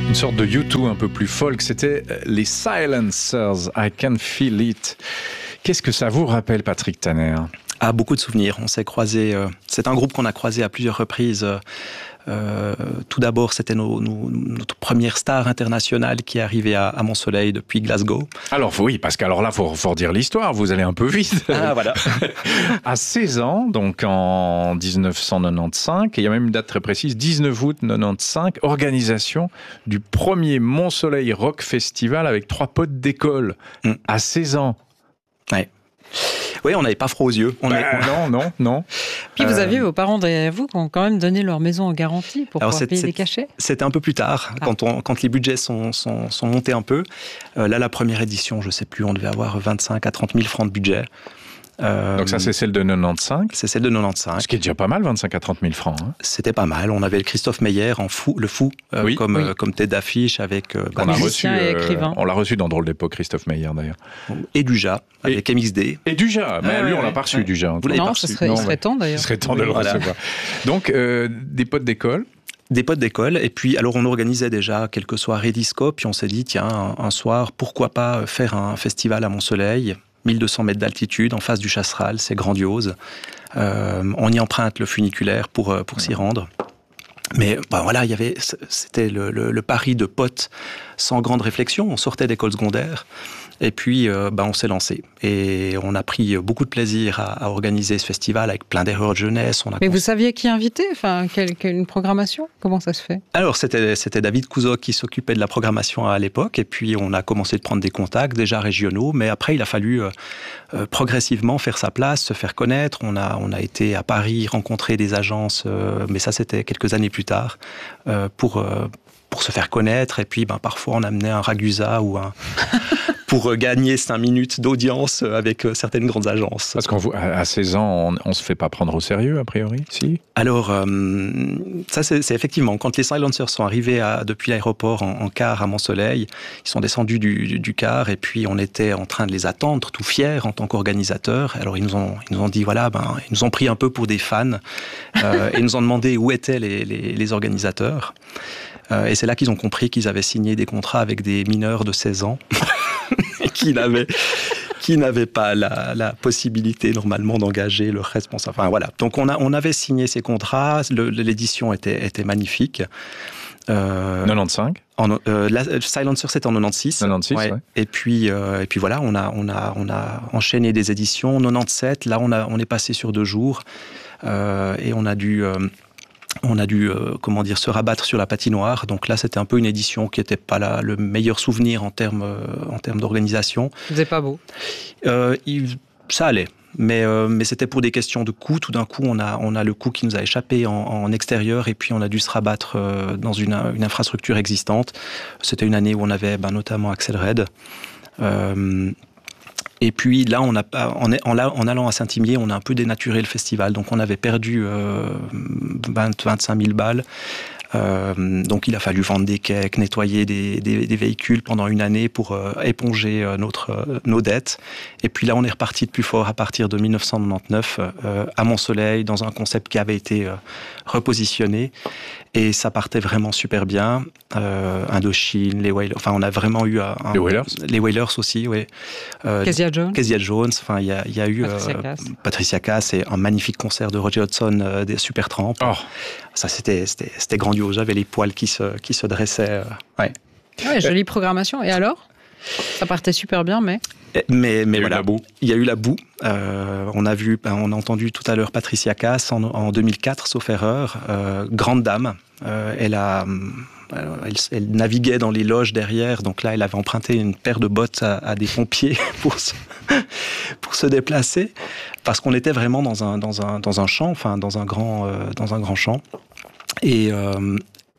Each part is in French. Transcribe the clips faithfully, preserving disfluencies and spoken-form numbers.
Une sorte de U deux un peu plus folk, c'était les Silencers, I Can Feel It. Qu'est-ce que ça vous rappelle, Patrick Tanner ? Ah, beaucoup de souvenirs. On s'est croisés. Euh, c'est un groupe qu'on a croisé à plusieurs reprises. Euh, tout d'abord, c'était nos, nos, notre première star internationale qui est arrivée à, à Mont-Soleil depuis Glasgow. Alors oui, parce qu'alors là, il faut, faut redire l'histoire, vous allez un peu vite. Ah, voilà. À seize ans, donc en dix-neuf cent quatre-vingt-quinze, et il y a même une date très précise, dix-neuf août quatre-vingt-quinze, organisation du premier Mont-Soleil Rock Festival avec trois potes d'école. Mm. À seize ans. Ouais. Oui, on n'avait pas froid aux yeux. On bah, est... Non, non, non. Puis vous aviez vos parents derrière vous qui ont quand même donné leur maison en garantie pour pouvoir payer les cachets. C'était un peu plus tard, ah. quand, on, quand les budgets sont, sont, sont montés un peu. Euh, là, la première édition, je ne sais plus, on devait avoir vingt-cinq à trente mille francs de budget. Euh, Donc ça, c'est celle de quatre-vingt-quinze. C'est celle de quatre-vingt-quinze. Ce qui est déjà pas mal, vingt-cinq à trente mille francs. Hein. C'était pas mal. On avait le Christophe Meyer en fou, le fou, euh, oui, comme, oui. Euh, comme tête d'affiche avec... Euh, on, l'a reçu, euh, on l'a reçu dans Drôle d'époque, Christophe Meyer, d'ailleurs. Et Dujas, avec M X D. Et Dujas, mais ah, lui, ouais, on l'a pas reçu, ouais. Dujas. Vous l'avez non, pas reçu. Serait, non, il serait temps, d'ailleurs. Il serait temps de oui, le voilà. recevoir. Donc, euh, des potes d'école. Des potes d'école, et puis alors on organisait déjà quelques soirées disco, puis on s'est dit, tiens, un, un soir, pourquoi pas faire un festival à Mont-Soleil, mille deux cents mètres d'altitude, en face du Chasseral, c'est grandiose. Euh, on y emprunte le funiculaire pour, pour s'y rendre. Mais ben voilà, il y avait, c'était le, le, le pari de potes sans grande réflexion. On sortait d'école secondaire. Et puis, euh, ben, on s'est lancé. Et on a pris beaucoup de plaisir à, à organiser ce festival avec plein d'erreurs de jeunesse. On a Mais cons... vous saviez qui inviter ? Enfin, quelle, quelle une programmation ? Comment ça se fait ? Alors, c'était, c'était David Couzoc qui s'occupait de la programmation à l'époque. Et puis, on a commencé de prendre des contacts, déjà régionaux. Mais après, il a fallu euh, euh, progressivement faire sa place, se faire connaître. On a, on a été à Paris rencontrer des agences. Euh, mais ça, c'était quelques années plus tard. Euh, pour... Euh, pour se faire connaître, et puis ben, parfois on amenait un ragusa ou un... pour gagner cinq minutes d'audience avec certaines grandes agences. Parce qu'à seize ans, on ne se fait pas prendre au sérieux, a priori, si ? Alors, euh, ça c'est, c'est effectivement, quand les Silencers sont arrivés à, depuis l'aéroport en, en car à Mont-Soleil, ils sont descendus du, du, du car, et puis on était en train de les attendre, tout fiers en tant qu'organisateurs. Alors ils nous ont, ils nous ont dit, voilà, ben, ils nous ont pris un peu pour des fans, euh, et ils nous ont demandé où étaient les, les, les organisateurs. Euh, et c'est là qu'ils ont compris qu'ils avaient signé des contrats avec des mineurs de seize ans qui n'avaient, qui n'avaient pas la, la possibilité normalement d'engager le responsable. Enfin voilà. Donc on, a, on avait signé ces contrats, le, l'édition était, était magnifique. Euh, quatre-vingt-quinze en, euh, la, Silencer, c'était en quatre-vingt-six. quatre-vingt-six, ouais. Ouais. Et puis, euh, et puis voilà, on a, on a, on a enchaîné des éditions. quatre-vingt-dix-sept, là, on, a, on est passé sur deux jours. Euh, et on a dû... Euh, On a dû, euh, comment dire, se rabattre sur la patinoire. Donc là, c'était un peu une édition qui n'était pas la, le meilleur souvenir en termes, euh, en termes d'organisation. C'était pas beau. Euh, il, ça allait. Mais, euh, mais c'était pour des questions de coût. Tout d'un coup, on a, on a le coût qui nous a échappé en, en extérieur, et puis on a dû se rabattre euh, dans une, une infrastructure existante. C'était une année où on avait ben, notamment Axel Red. Euh, Et puis là, on a, en, en allant à Saint-Imier, on a un peu dénaturé le festival. Donc on avait perdu euh, vingt à vingt-cinq mille balles. Euh, donc il a fallu vendre des cakes, nettoyer des, des, des véhicules pendant une année pour euh, éponger euh, notre, euh, nos dettes. Et puis là, on est reparti de plus fort à partir de dix-neuf cent quatre-vingt-dix-neuf euh, à Mont-Soleil, dans un concept qui avait été euh, repositionné. Et ça partait vraiment super bien. Euh, Indochine, les Wailers, enfin on a vraiment eu... Un, les Wailers Les Wailers aussi, oui. Euh, Kezia Jones. Kezia Jones, enfin il y a, y a eu... Patricia Cass. Euh, Patricia Cass et un magnifique concert de Roger Hodgson, euh, des Supertramp. Oh. Ça c'était, c'était, c'était grandiose, j'avais les poils qui se, qui se dressaient. Euh, ouais. Ouais, jolie programmation. Et alors ? Ça partait super bien, mais... Mais, mais il y a voilà, eu la boue. Il y a eu la boue. Euh, on a vu, on a entendu tout à l'heure Patricia Cass en, en deux mille quatre, sauf erreur. Euh, grande dame. Euh, elle a, elle, elle naviguait dans les loges derrière. Donc là, elle avait emprunté une paire de bottes à, à des pompiers pour se, pour se déplacer, parce qu'on était vraiment dans un, dans un, dans un champ, enfin dans un grand, euh, dans un grand champ. Et euh,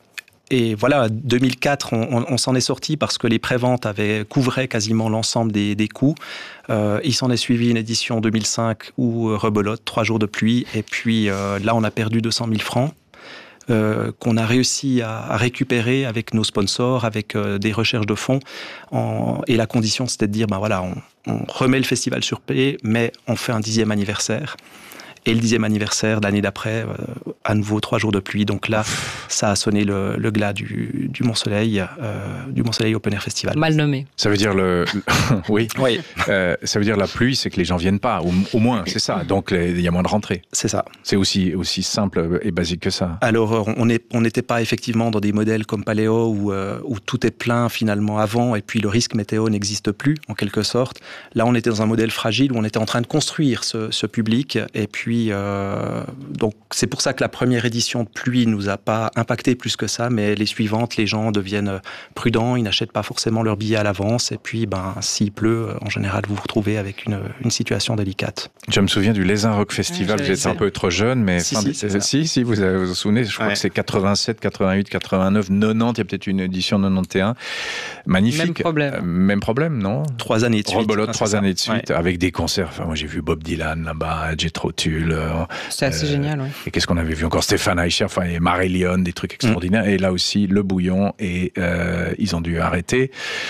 Et voilà, deux mille quatre, on, on, on s'en est sorti parce que les préventes avaient couvraient quasiment l'ensemble des, des coûts. Euh, il s'en est suivi une édition deux mille cinq où euh, rebelote, trois jours de pluie. Et puis euh, là, on a perdu deux cent mille francs euh, qu'on a réussi à, à récupérer avec nos sponsors, avec euh, des recherches de fonds. En, et la condition, c'était de dire, ben voilà, on, on remet le festival sur pied, mais on fait un dixième anniversaire. Et le dixième anniversaire, l'année d'après, euh, à nouveau trois jours de pluie. Donc là, ça a sonné le, le glas du, du Mont-Soleil, euh, du Mont-Soleil Open Air Festival. Mal nommé. Ça veut dire le, oui. Oui. Euh, ça veut dire la pluie, c'est que les gens viennent pas. Au, au moins, c'est ça. Donc il y a moins de rentrées. C'est ça. C'est aussi aussi simple et basique que ça. Alors on est, on n'était pas effectivement dans des modèles comme Paléo où, euh, où tout est plein finalement avant et puis le risque météo n'existe plus en quelque sorte. Là, on était dans un modèle fragile où on était en train de construire ce, ce public et puis Euh, donc c'est pour ça que la première édition de pluie nous a pas impacté plus que ça, mais les suivantes, les gens deviennent prudents, ils n'achètent pas forcément leur billet à l'avance, et puis ben s'il pleut, en général vous vous retrouvez avec une, une situation délicate. Je me souviens du Lézin Rock Festival, ouais, vous êtes un peu trop jeune, mais si, fin, si, si, si, si vous, vous vous souvenez, je crois ouais. que c'est quatre-vingt-sept, quatre-vingt-huit, quatre-vingt-neuf, quatre-vingt-dix, il y a peut-être une édition quatre-vingt-onze, magnifique. Même problème. Euh, même problème, non? Trois années de suite. Rebolote, trois ça. années de suite, ouais. avec des concerts. Enfin, moi j'ai vu Bob Dylan là-bas, Jethro Tull. C'est assez euh, génial, oui. Et qu'est-ce qu'on avait vu encore? Stéphane Eicher, enfin, et Marillion, des trucs extraordinaires. Mmh. Et là aussi, Le Bouillon, et euh, ils ont dû arrêter.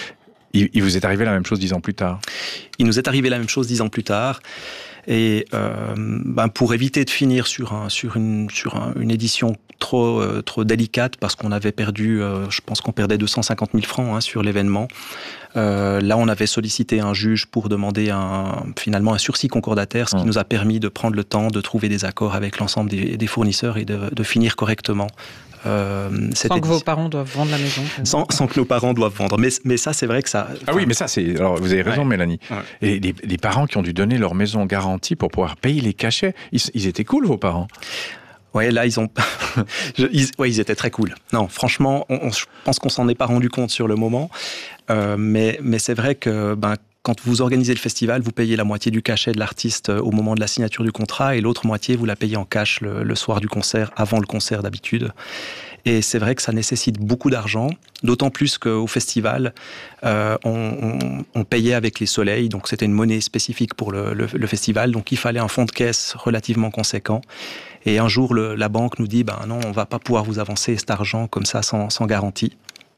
Il, il vous est arrivé la même chose dix ans plus tard? Il nous est arrivé la même chose dix ans plus tard. Et euh, ben pour éviter de finir sur, un, sur, une, sur un, une édition trop, euh, trop délicate, parce qu'on avait perdu, euh, je pense qu'on perdait deux cent cinquante mille francs hein, sur l'événement, euh, là on avait sollicité un juge pour demander un, finalement un sursis concordataire, ce qui mmh. nous a permis de prendre le temps de trouver des accords avec l'ensemble des, des fournisseurs et de, de finir correctement. Euh, sans que vos parents doivent vendre la maison. Sans, sans que nos parents doivent vendre. Mais, mais ça, c'est vrai que ça... Ah oui, mais ça, c'est... Alors, vous avez raison, ouais. Mélanie. Ouais. Et les, les parents qui ont dû donner leur maison en garantie pour pouvoir payer les cachets, ils, ils étaient cool, vos parents? Ouais, là, ils ont... je, ils, ouais, ils étaient très cool. Non, franchement, on, on, je pense qu'on s'en est pas rendu compte sur le moment. Euh, mais, mais c'est vrai que... Ben, quand vous organisez le festival, vous payez la moitié du cachet de l'artiste au moment de la signature du contrat et l'autre moitié, vous la payez en cash le, le soir du concert, avant le concert d'habitude. Et c'est vrai que ça nécessite beaucoup d'argent, d'autant plus qu'au festival, euh, on, on, on payait avec les soleils, donc c'était une monnaie spécifique pour le, le, le festival, donc il fallait un fonds de caisse relativement conséquent. Et un jour, le, la banque nous dit, ben non, on ne va pas pouvoir vous avancer cet argent comme ça sans, sans garantie.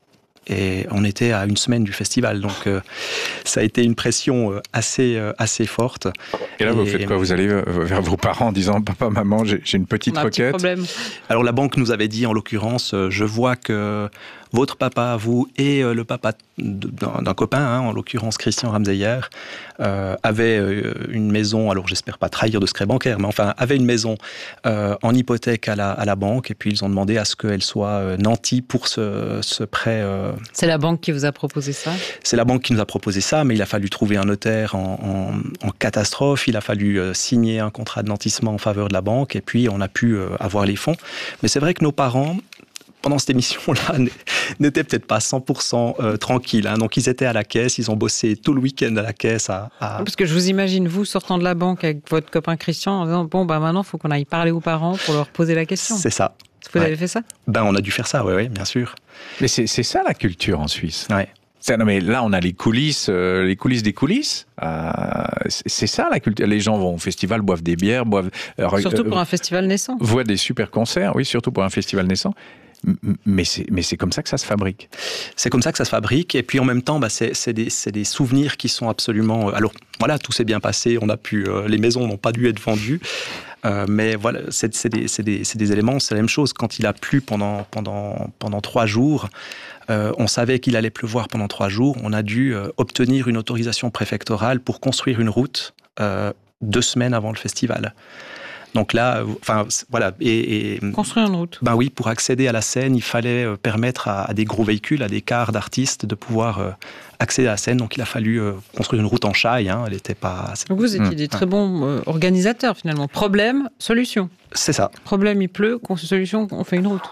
Et on était à une semaine du festival, donc euh, ça a été une pression euh, assez, euh, assez forte. Et là, et, vous faites quoi? Vous allez vers vos parents en disant « Papa, maman, j'ai, j'ai une petite requête ». Alors la banque nous avait dit, en l'occurrence, euh, je vois que votre papa, vous, et euh, le papa d'un, d'un copain, hein, en l'occurrence Christian Ramseyer, euh, avait euh, une maison, alors j'espère pas trahir de secret bancaire, mais enfin, avait une maison euh, en hypothèque à la, à la banque, et puis ils ont demandé à ce qu'elle soit euh, nantie pour ce, ce prêt. Euh... C'est la banque qui vous a proposé ça? C'est la banque qui nous a proposé ça, mais il a fallu trouver un notaire en, en, en catastrophe, il a fallu euh, signer un contrat de nantissement en faveur de la banque, et puis on a pu euh, avoir les fonds. Mais c'est vrai que nos parents, pendant cette émission-là, n'étaient peut-être pas cent pour cent euh, tranquilles. Hein. Donc, ils étaient à la caisse, ils ont bossé tout le week-end à la caisse. À, à... Parce que je vous imagine, vous, sortant de la banque avec votre copain Christian, en disant, bon, bah maintenant, il faut qu'on aille parler aux parents pour leur poser la question. C'est ça. Vous ouais. avez fait ça? Ben, on a dû faire ça, oui, oui, bien sûr. Mais c'est, c'est ça, la culture en Suisse. Ouais. C'est, non, mais là, on a les coulisses, euh, les coulisses des coulisses. Euh, c'est, c'est ça, la culture. Les gens vont au festival, boivent des bières, boivent... Euh, surtout pour euh, un festival naissant. Voient des super concerts, oui, surtout pour un festival naissant. Mais c'est, mais c'est comme ça que ça se fabrique. C'est comme ça que ça se fabrique. Et puis en même temps, bah, c'est, c'est, des, c'est des souvenirs qui sont absolument... Alors voilà, tout s'est bien passé. On a pu, euh, les maisons n'ont pas dû être vendues. Euh, mais voilà, c'est, c'est, des, c'est, des, c'est des éléments. C'est la même chose. Quand il a plu pendant, pendant, pendant trois jours, euh, on savait qu'il allait pleuvoir pendant trois jours. On a dû euh, obtenir une autorisation préfectorale pour construire une route euh, deux semaines avant le festival. Donc là, enfin voilà, et, et construire une route. Ben oui, pour accéder à la scène, il fallait permettre à, à des gros véhicules, à des cars d'artistes, de pouvoir euh, accéder à la scène. Donc il a fallu euh, construire une route en chaille. Hein, elle n'était pas. Donc vous étiez mmh. des très bons euh, organisateurs finalement. Problème, solution. C'est ça. Problème, il pleut. Solution, on fait une route.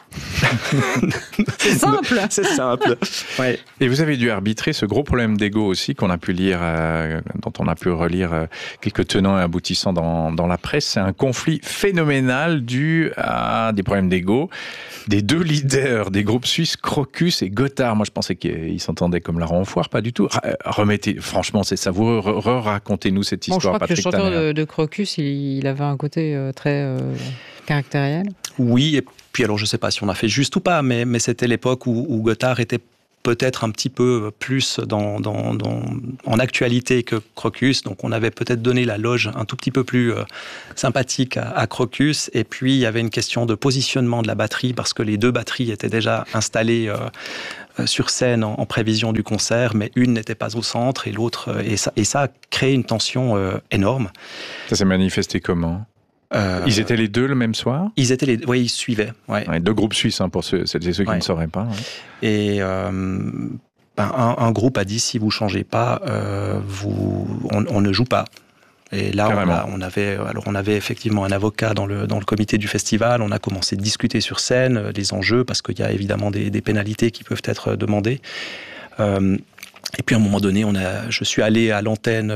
C'est simple. C'est simple. Ouais. Et vous avez dû arbitrer ce gros problème d'ego aussi qu'on a pu lire, euh, dont on a pu relire euh, quelques tenants et aboutissants dans, dans la presse. C'est un conflit phénoménal dû à des problèmes d'ego des deux leaders des groupes suisses, Crocus et Gotthard. Moi, je pensais qu'ils s'entendaient comme la renfoire, pas du tout. Remettez, franchement, c'est savoureux. Re-racontez-nous cette histoire, bon, je crois Patrick que le chanteur Tanner. de, de Crocus, il, il avait un côté euh, très euh, caractériel. Oui, et puis alors je ne sais pas si on a fait juste ou pas, mais, mais c'était l'époque où, où Gotthard était peut-être un petit peu plus dans, dans, dans, en actualité que Crocus. Donc on avait peut-être donné la loge un tout petit peu plus euh, sympathique à, à Crocus. Et puis il y avait une question de positionnement de la batterie parce que les deux batteries étaient déjà installées euh, sur scène en, en prévision du concert, mais une n'était pas au centre et l'autre. Euh, et, ça, et ça a créé une tension euh, énorme. Ça s'est manifesté comment ? Euh, ils étaient les deux le même soir ? Ils étaient les, oui, ils suivaient. Ouais. Ouais, deux groupes suisses, hein, pour ceux, celles et ceux qui ouais. ne sauraient pas. Ouais. Et euh, ben, un, un groupe a dit si vous changez pas, euh, vous, on, on ne joue pas. Et là, on, a, on avait, alors on avait effectivement un avocat dans le dans le comité du festival. On a commencé à discuter sur scène les enjeux parce qu'il y a évidemment des, des pénalités qui peuvent être demandées. Euh, Et puis à un moment donné, on a, je suis allé à l'antenne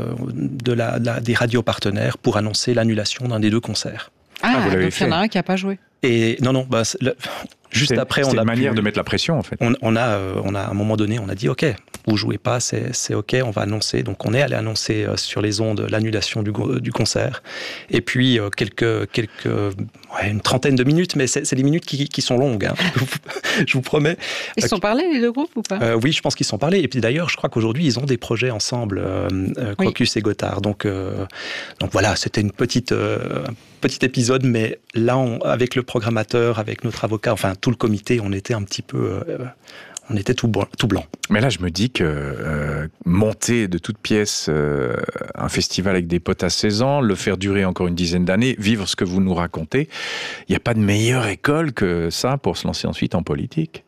de la, de la, des radios partenaires pour annoncer l'annulation d'un des deux concerts. Ah, ah vous l'avez donc fait. Il y en a un qui n'a pas joué. Et non, non, bah, le, juste c'est, après, on a une manière pu, de mettre la pression en fait. On, on a, on a à un moment donné, on a dit OK, vous jouez pas, c'est, c'est OK, on va annoncer. Donc on est allé annoncer sur les ondes l'annulation du, du concert. Et puis quelques, quelques, ouais, une trentaine de minutes, mais c'est, c'est des minutes qui, qui sont longues. Hein, je, vous, je vous promets. Ils se sont parlé les deux groupes ou pas ? euh, Oui, je pense qu'ils se sont parlé. Et puis d'ailleurs, je crois qu'aujourd'hui ils ont des projets ensemble, euh, Crocus oui. et Gotthard. Donc, euh, donc voilà, c'était une petite. Euh, Petit épisode, mais là, on, avec le programmateur, avec notre avocat, enfin tout le comité, on était un petit peu, euh, on était tout blanc, tout blanc. Mais là, je me dis que euh, monter de toutes pièces euh, un festival avec des potes à seize ans, le faire durer encore une dizaine d'années, vivre ce que vous nous racontez, il n'y a pas de meilleure école que ça pour se lancer ensuite en politique.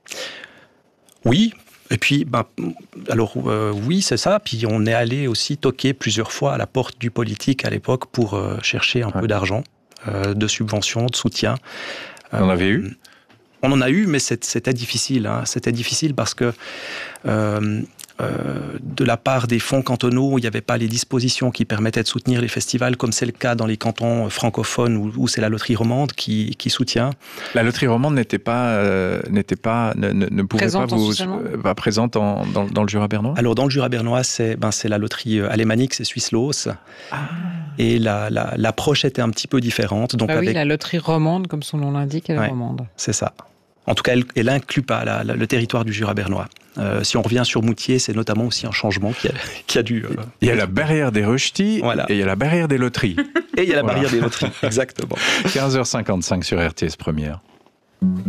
Oui. Et puis, ben, alors euh, oui, c'est ça. Puis on est allé aussi toquer plusieurs fois à la porte du politique à l'époque pour euh, chercher un ouais. peu d'argent, euh, de subventions, de soutien. On en avait eu ? On en a eu, mais c'était difficile. Hein. C'était difficile parce que euh, euh, de la part des fonds cantonaux, il n'y avait pas les dispositions qui permettaient de soutenir les festivals, comme c'est le cas dans les cantons francophones où, où c'est la loterie romande qui, qui soutient. La loterie romande n'était pas, euh, n'était pas, ne, ne, ne pouvait présente pas vous euh, pas présente en, dans, dans le Jura bernois. Alors dans le Jura bernois, c'est, ben, c'est la loterie alémanique, c'est Swisslos. Ah. Et la, la, l'approche était un petit peu différente. Donc bah avec... oui, la loterie romande, comme son nom l'indique, elle est ouais, romande. C'est ça. En tout cas, elle n'inclut pas la, la, le territoire du Jura bernois. Euh, si on revient sur Moutier, c'est notamment aussi un changement qui a, qui a dû... Euh, il y a la barrière des rejetis voilà. et il y a la barrière des loteries. Et il y a la voilà. barrière des loteries, exactement. quinze heures cinquante-cinq sur R T S Première.